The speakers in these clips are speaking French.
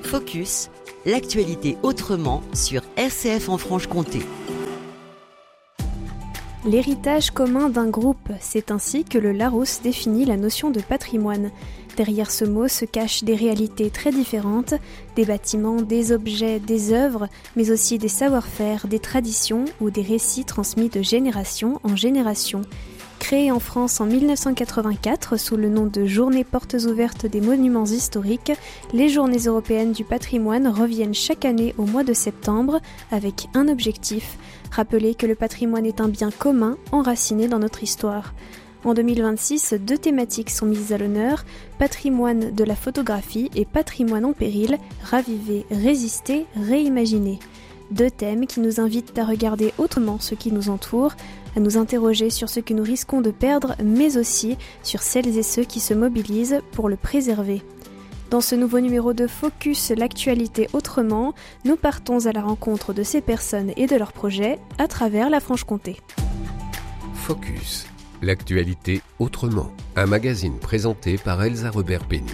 Focus, l'actualité autrement sur RCF en Franche-Comté. L'héritage commun d'un groupe, c'est ainsi que le Larousse définit la notion de patrimoine. Derrière ce mot se cachent des réalités très différentes, des bâtiments, des objets, des œuvres, mais aussi des savoir-faire, des traditions ou des récits transmis de génération en génération. Créé en France en 1984 sous le nom de Journée portes ouvertes des monuments historiques, les Journées européennes du patrimoine reviennent chaque année au mois de septembre avec un objectif, rappeler que le patrimoine est un bien commun enraciné dans notre histoire. En 2026, 2 thématiques sont mises à l'honneur, patrimoine de la photographie et patrimoine en péril, raviver, résister, réimaginer. 2 thèmes qui nous invitent à regarder autrement ce qui nous entoure, à nous interroger sur ce que nous risquons de perdre, mais aussi sur celles et ceux qui se mobilisent pour le préserver. Dans ce nouveau numéro de Focus, l'actualité autrement, nous partons à la rencontre de ces personnes et de leurs projets à travers la Franche-Comté. Focus, l'actualité autrement, un magazine présenté par Elsa Robert-Penny.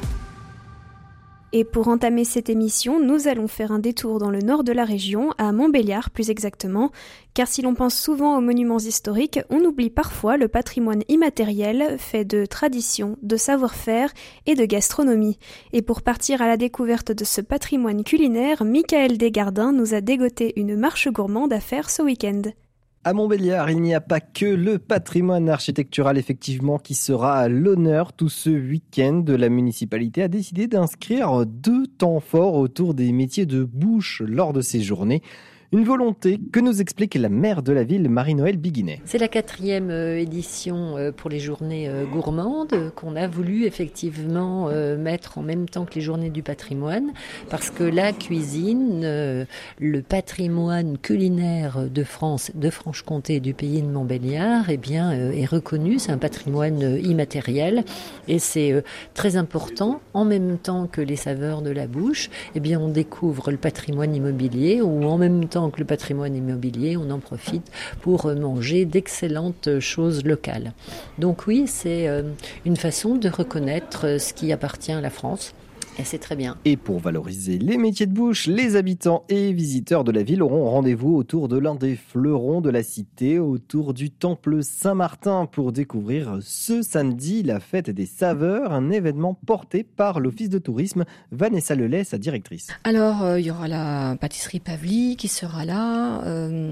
Et pour entamer cette émission, nous allons faire un détour dans le nord de la région, à Montbéliard plus exactement, car si l'on pense souvent aux monuments historiques, on oublie parfois le patrimoine immatériel fait de traditions, de savoir-faire et de gastronomie. Et pour partir à la découverte de ce patrimoine culinaire, Michael Desgardins nous a dégoté une marche gourmande à faire ce week-end. À Montbéliard, il n'y a pas que le patrimoine architectural effectivement qui sera à l'honneur tout ce week-end. La municipalité a décidé d'inscrire 2 temps forts autour des métiers de bouche lors de ces journées. Une volonté que nous explique la maire de la ville, Marie-Noëlle Biguinet. C'est la 4e édition pour les journées gourmandes qu'on a voulu effectivement mettre en même temps que les journées du patrimoine, parce que la cuisine, le patrimoine culinaire de France, de Franche-Comté et du pays de Montbéliard, eh bien, est reconnu. C'est un patrimoine immatériel et c'est très important. En même temps que les saveurs de la bouche, eh bien, on découvre le patrimoine immobilier, ou en même temps que le patrimoine immobilier, on en profite pour manger d'excellentes choses locales. Donc oui, c'est une façon de reconnaître ce qui appartient à la France. Et c'est très bien. Et pour valoriser les métiers de bouche, les habitants et visiteurs de la ville auront rendez-vous autour de l'un des fleurons de la cité, autour du temple Saint-Martin, pour découvrir ce samedi la fête des saveurs, un événement porté par l'office de tourisme. Vanessa Lelay, sa directrice. Alors, il y aura la pâtisserie Pavli qui sera là.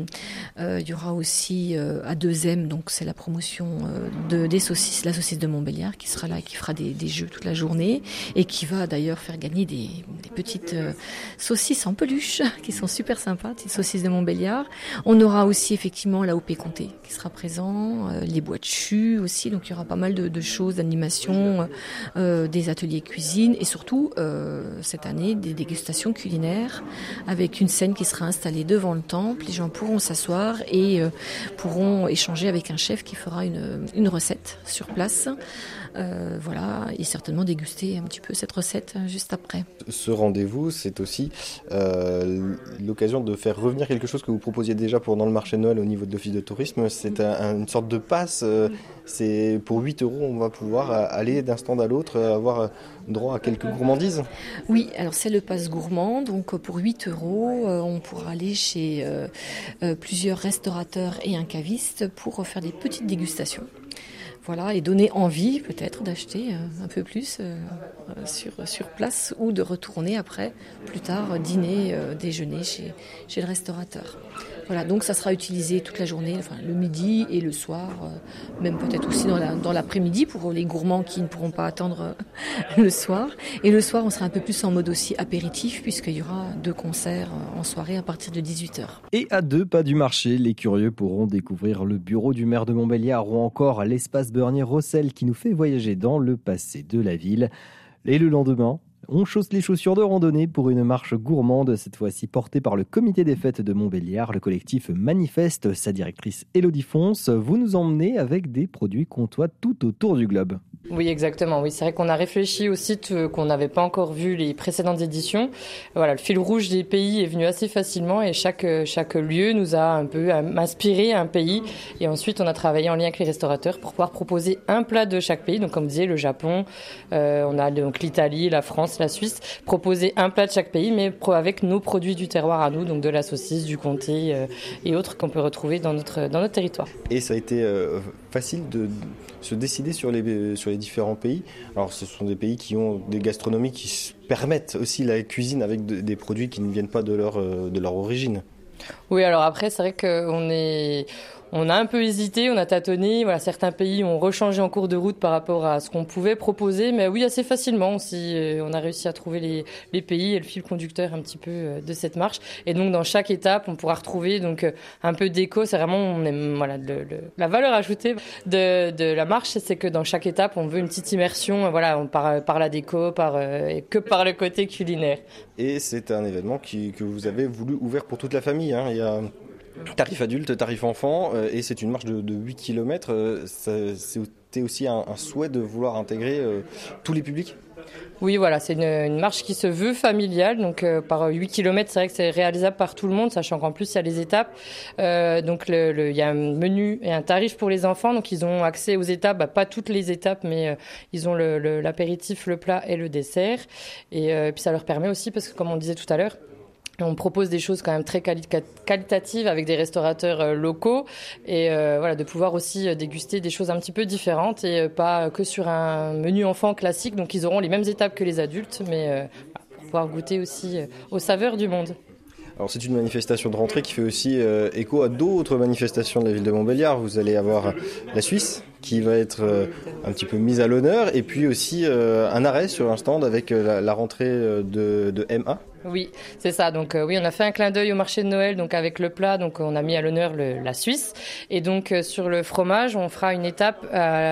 Il y aura aussi à 2M, donc c'est la promotion des saucisses, la saucisse de Montbéliard qui sera là et qui fera des jeux toute la journée et qui va d'ailleurs faire gagner des petites saucisses en peluche qui sont super sympas, des saucisses de Montbéliard. On aura aussi effectivement la OP Comté qui sera présent, les bois de chus aussi, donc il y aura pas mal de choses, d'animation, des ateliers cuisine et surtout cette année des dégustations culinaires avec une scène qui sera installée devant le temple. Les gens pourront s'asseoir et pourront échanger avec un chef qui fera une recette sur place. Voilà, et certainement déguster un petit peu cette recette juste après. Ce rendez-vous, c'est aussi l'occasion de faire revenir quelque chose que vous proposiez déjà pendant le marché de Noël au niveau de l'office de tourisme. C'est une sorte de passe. C'est pour 8 €, on va pouvoir aller d'un stand à l'autre, avoir droit à quelques gourmandises. Oui, alors c'est le passe gourmand. Donc pour 8 €, on pourra aller chez plusieurs restaurateurs et un caviste pour faire des petites dégustations. Voilà, et donner envie peut-être d'acheter un peu plus sur place ou de retourner après, plus tard, dîner, déjeuner chez le restaurateur. Voilà, donc ça sera utilisé toute la journée, enfin le midi et le soir, même peut-être aussi dans l'après-midi pour les gourmands qui ne pourront pas attendre le soir. Et le soir, on sera un peu plus en mode aussi apéritif puisqu'il y aura 2 concerts en soirée à partir de 18h. Et à 2 pas du marché, les curieux pourront découvrir le bureau du maire de Montbéliard ou encore l'espace Bernier-Rossel qui nous fait voyager dans le passé de la ville. Et le lendemain, on chausse les chaussures de randonnée pour une marche gourmande, cette fois-ci portée par le comité des fêtes de Montbéliard. Le collectif Manifeste, sa directrice Élodie Fons, vous nous emmenez avec des produits comtois tout autour du globe. Oui, exactement. Oui, c'est vrai qu'on a réfléchi au site qu'on n'avait pas encore vu les précédentes éditions. Voilà, le fil rouge des pays est venu assez facilement et chaque lieu nous a un peu inspiré un pays. Et ensuite, on a travaillé en lien avec les restaurateurs pour pouvoir proposer un plat de chaque pays. Donc, comme vous disiez, le Japon, on a donc l'Italie, la France, France, la Suisse, proposer un plat de chaque pays, mais avec nos produits du terroir à nous, donc de la saucisse, du comté et autres qu'on peut retrouver dans notre territoire. Et ça a été facile de se décider sur les différents pays. Alors ce sont des pays qui ont des gastronomies qui permettent aussi la cuisine avec des produits qui ne viennent pas de leur origine. Oui, alors après, c'est vrai qu'on a un peu hésité, on a tâtonné. Voilà, certains pays ont rechangé en cours de route par rapport à ce qu'on pouvait proposer, mais oui, assez facilement aussi. On a réussi à trouver les pays et le fil conducteur un petit peu de cette marche. Et donc, dans chaque étape, on pourra retrouver donc un peu d'éco. C'est vraiment, on aime, voilà, la valeur ajoutée de la marche, c'est que dans chaque étape, on veut une petite immersion. Voilà, par la déco, et que par le côté culinaire. Et c'est un événement que vous avez voulu ouvert pour toute la famille. Il y a tarif adulte, tarif enfant, et c'est une marche de 8 km. C'était aussi un souhait de vouloir intégrer tous les publics ? Oui, voilà, c'est une marche qui se veut familiale, donc par 8 km, c'est vrai que c'est réalisable par tout le monde, sachant qu'en plus, il y a les étapes. Donc, il y a un menu et un tarif pour les enfants, donc ils ont accès aux étapes, pas toutes les étapes, mais ils ont l'apéritif, le plat et le dessert. Et puis, ça leur permet aussi, parce que comme on disait tout à l'heure, on propose des choses quand même très qualitatives avec des restaurateurs locaux et voilà, de pouvoir aussi déguster des choses un petit peu différentes et pas que sur un menu enfant classique. Donc ils auront les mêmes étapes que les adultes, mais pour pouvoir goûter aussi aux saveurs du monde. Alors c'est une manifestation de rentrée qui fait aussi écho à d'autres manifestations de la ville de Montbéliard. Vous allez avoir la Suisse qui va être un petit peu mise à l'honneur et puis aussi un arrêt sur un stand avec la rentrée de MA. Oui, c'est ça. Donc oui, on a fait un clin d'œil au marché de Noël, donc avec le plat, donc on a mis à l'honneur la Suisse. Et donc sur le fromage, on fera une étape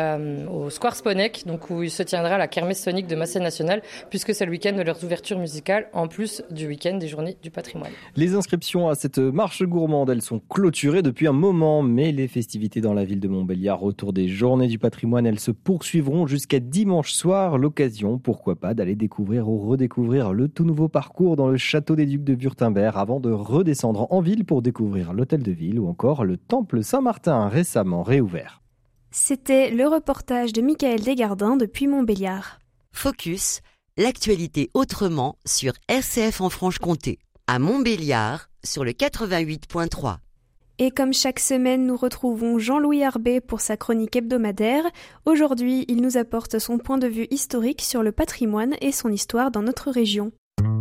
au Square Sponek, donc où il se tiendra la kermesse sonique de Massé National, puisque c'est le week-end de leurs ouvertures musicales, en plus du week-end des Journées du Patrimoine. Les inscriptions à cette marche gourmande, elles sont clôturées depuis un moment, mais les festivités dans la ville de Montbéliard autour des Journées du Patrimoine, elles se poursuivront jusqu'à dimanche soir. L'occasion, pourquoi pas, d'aller découvrir ou redécouvrir le tout nouveau parcours dans le château des Ducs de Wurtemberg avant de redescendre en ville pour découvrir l'hôtel de ville ou encore le temple Saint-Martin récemment réouvert. C'était le reportage de Michael Desgardins depuis Montbéliard. Focus, l'actualité autrement sur RCF en Franche-Comté. À Montbéliard, sur le 88.3. Et comme chaque semaine, nous retrouvons Jean-Louis Arbet pour sa chronique hebdomadaire. Aujourd'hui, il nous apporte son point de vue historique sur le patrimoine et son histoire dans notre région.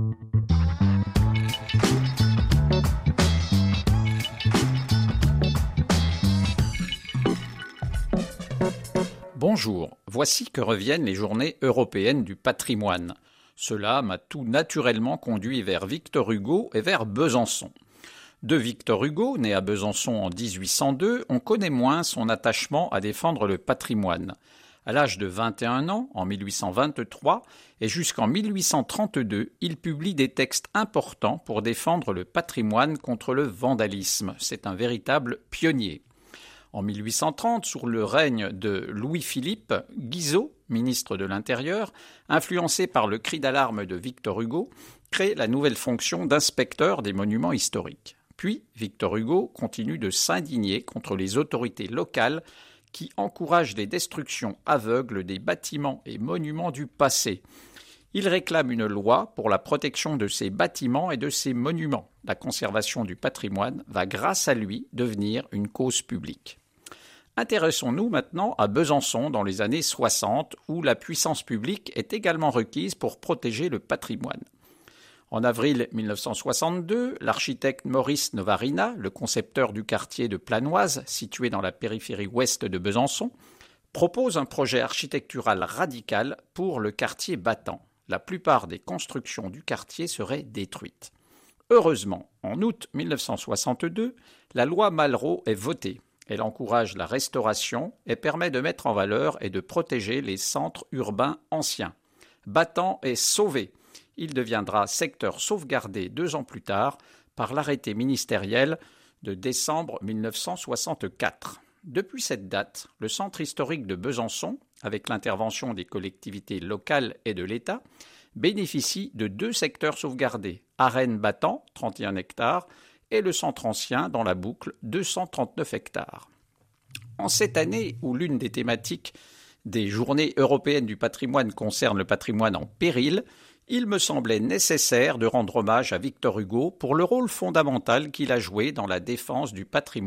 Bonjour, voici que reviennent les journées européennes du patrimoine. Cela m'a tout naturellement conduit vers Victor Hugo et vers Besançon. De Victor Hugo, né à Besançon en 1802, on connaît moins son attachement à défendre le patrimoine. À l'âge de 21 ans, en 1823, et jusqu'en 1832, il publie des textes importants pour défendre le patrimoine contre le vandalisme. C'est un véritable pionnier. En 1830, sous le règne de Louis-Philippe, Guizot, ministre de l'Intérieur, influencé par le cri d'alarme de Victor Hugo, crée la nouvelle fonction d'inspecteur des monuments historiques. Puis, Victor Hugo continue de s'indigner contre les autorités locales qui encouragent les destructions aveugles des bâtiments et monuments du passé. Il réclame une loi pour la protection de ces bâtiments et de ces monuments. La conservation du patrimoine va, grâce à lui, devenir une cause publique. Intéressons-nous maintenant à Besançon dans les années 60, où la puissance publique est également requise pour protéger le patrimoine. En avril 1962, l'architecte Maurice Novarina, le concepteur du quartier de Planoise, situé dans la périphérie ouest de Besançon, propose un projet architectural radical pour le quartier battant. La plupart des constructions du quartier seraient détruites. Heureusement, en août 1962, la loi Malraux est votée. Elle encourage la restauration et permet de mettre en valeur et de protéger les centres urbains anciens. Battant est sauvé. Il deviendra secteur sauvegardé 2 ans plus tard par l'arrêté ministériel de décembre 1964. Depuis cette date, le centre historique de Besançon, avec l'intervention des collectivités locales et de l'État, bénéficie de 2 secteurs sauvegardés, Arène-Battant, 31 hectares, et le centre ancien dans la boucle, 239 hectares. En cette année où l'une des thématiques des Journées européennes du patrimoine concerne le patrimoine en péril, il me semblait nécessaire de rendre hommage à Victor Hugo pour le rôle fondamental qu'il a joué dans la défense du patrimoine